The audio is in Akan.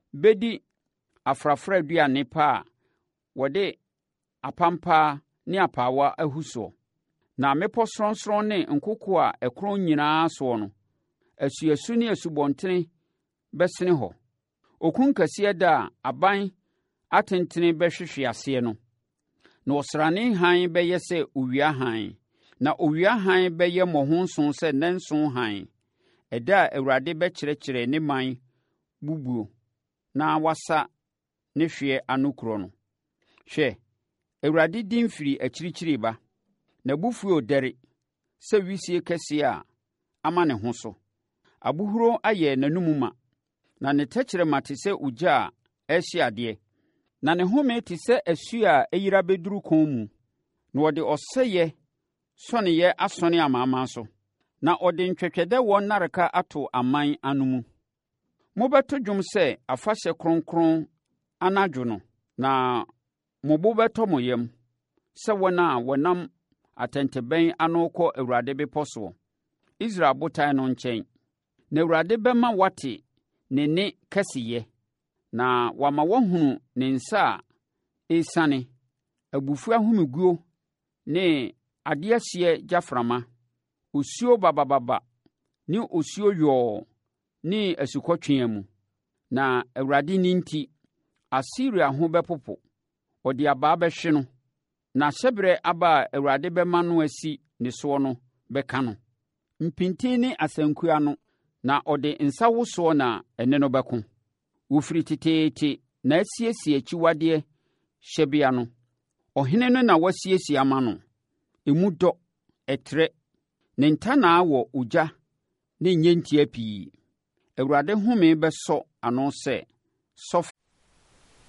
bɛdi afrafra aduane pa a wɔde apampa ne apaawa ahusoɔ. Na mmepɔ sorɔnsorɔn ne nkoko a ɛkorɔn nyinaa soɔ no, asuasu ne asubɔntene bɛsene hɔ. Okun kɛseɛ da a aban atentene bɛhwehwe aseɛ no. Na ɔsrane hann bɛyɛ sɛ owia hann, na owia hann bɛyɛ mmɔho nson sɛ nnanson hann. Ɛda a Awurade bɛkyerɛkyerɛ ne man bubuo na wasa ne hweɛ ano korɔ no. Hwɛ, Awurade din firi akyirikyiri ba. N'abufuo dɛre sɛ wisie kɛseɛ a ama ne ho so. Abuhuro ayɛ n'anom ma, na ne tɛkrɛma te sɛ ogya a ɛhye adeɛ. Na ne home te sɛ asuo a ɛyira bɛduru kɔn mu. Na ɔde ɔsɛeɛ sɔneeɛ asɔne amanaman so, na ɔde ntwɛtwɛdɛwɔ nnareka ato aman ano mu. Mobɛto dwom sɛ afahyɛ kronkron anadwo no, na mo bo bɛtɔ mo yam sɛ wɔn a wɔnam atɛntɛbɛn ano kɔ Awurade bepɔ soɔ, Israel botan no nkyɛn. Na Awurade bɛma wate ne nne kɛseyɛ, na wama wɔahunu ne nsa a ɛresiane, abufuo ahomeguo ne adeɛhyeɛ gyaframa, osuo babababa ne osuo yɔɔ ne asukɔtweaa mu. Na Awurade ne nti, Asiria ho bɛpopo, ɔde abaa bɛhwe no, na hyɛberɛ aba a Awurade bɛma no asi ne soɔ no bɛka no. Mpintin ne asankua no, na ɔde nsa wosoɔ na ɛne no bɛko. Wɔfiri teteete na asiesie akyiwadeɛ hyɛbea no. Ɔhene no na wasiesie ama no. Emu dɔ, ɛtrɛ, ne ntanaa wɔ ogya ne nnyentia pii. Awurade home bɛsɔ ano sɛ sɔfe.